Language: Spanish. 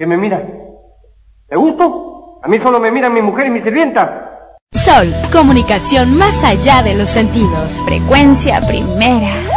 ¿Qué me mira? ¿Te gusto? A mí solo me miran mi mujer y mi sirvienta. Sol, comunicación más allá de los sentidos. Frecuencia primera.